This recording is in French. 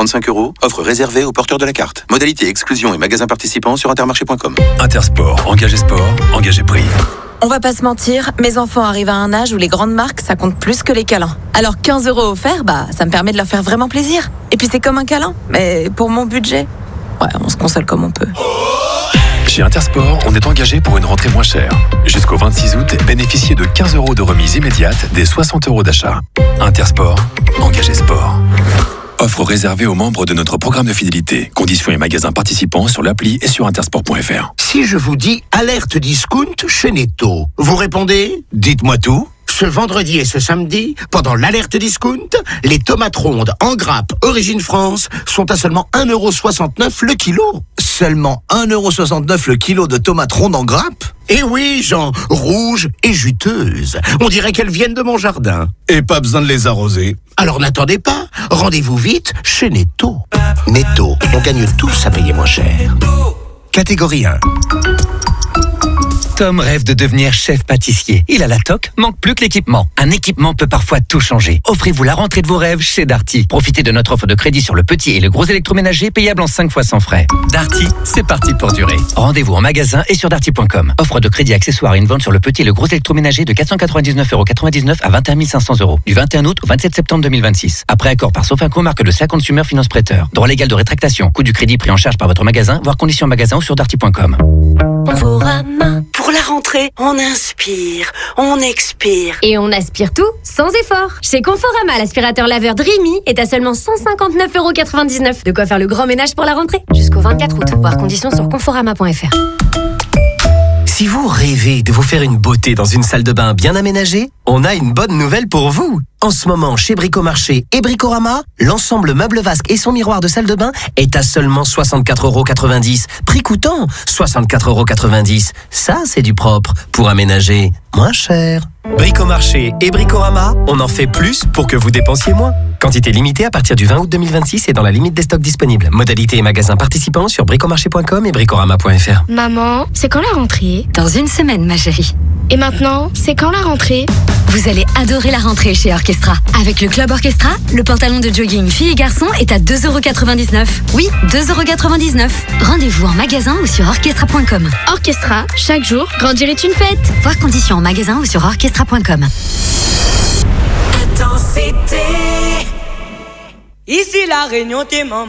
35 €. Offre réservée aux porteurs de la carte. Modalité exclusion et magasins participants sur intermarché.com. Intersport, engagé sport, engagé prix. On va pas se mentir, mes enfants arrivent à un âge où les grandes marques, ça compte plus que les câlins. Alors 15 € offerts, ça me permet de leur faire vraiment plaisir. Et puis c'est comme un câlin, mais pour mon budget, ouais, on se console comme on peut. Chez Intersport, on est engagé pour une rentrée moins chère. Jusqu'au 26 août, bénéficiez de 15 € de remise immédiate des 60 € d'achat. Intersport, engagé sport. Offre réservée aux membres de notre programme de fidélité. Conditions et magasins participants sur l'appli et sur intersport.fr. Si je vous dis alerte discount chez Netto, vous répondez ? Dites-moi tout. Ce vendredi et ce samedi, pendant l'alerte discount, les tomates rondes en grappe Origine France sont à seulement 1,69 € le kilo. Seulement 1,69 € le kilo de tomates rondes en grappe ? Eh oui, Jean, rouges et juteuses. On dirait qu'elles viennent de mon jardin. Et pas besoin de les arroser. Alors n'attendez pas, rendez-vous vite chez Netto. Netto, on gagne tous à payer moins cher. Catégorie 1. Tom rêve de devenir chef pâtissier. Il a la toque, manque plus que l'équipement. Un équipement peut parfois tout changer. Offrez-vous la rentrée de vos rêves chez Darty. Profitez de notre offre de crédit sur le petit et le gros électroménager payable en 5 fois sans frais. Darty, c'est parti pour durer. Rendez-vous en magasin et sur darty.com. Offre de crédit accessoire et une vente sur le petit et le gros électroménager de 499,99 € à 21 500 € du 21 août au 27 septembre 2026. Après accord par Sofinco, marque de sa Consumer Finance Prêteur. Droit légal de rétractation. Coût du crédit pris en charge par votre magasin, voire conditions en magasin ou sur darty.com. Pour la rentrée, on inspire, on expire. Et on aspire tout sans effort. Chez Conforama, l'aspirateur laveur Dreamy est à seulement 159,99 €. De quoi faire le grand ménage pour la rentrée. Jusqu'au 24 août. Voir conditions sur conforama.fr. Si vous rêvez de vous faire une beauté dans une salle de bain bien aménagée, on a une bonne nouvelle pour vous. En ce moment, chez Bricomarché et Bricorama, l'ensemble meuble vasque et son miroir de salle de bain est à seulement 64,90 €. Prix coûtant 64,90 €. Ça, c'est du propre pour aménager moins cher. Bricomarché et Bricorama, on en fait plus pour que vous dépensiez moins. Quantité limitée à partir du 20 août 2026 et dans la limite des stocks disponibles. Modalité et magasins participants sur bricomarché.com et bricorama.fr. Maman, c'est quand la rentrée ? Dans une semaine, ma chérie. Et maintenant, c'est quand la rentrée ? Vous allez adorer la rentrée chez Orchestra. Avec le Club Orchestra, le pantalon de jogging filles et garçons est à 2,99 €. Oui, 2,99 €. Rendez-vous en magasin ou sur orchestra.com. Orchestra, chaque jour, grandir est une fête. Voir conditions en magasin ou sur orchestra.com. Intensité. Ici la Réunion, t'es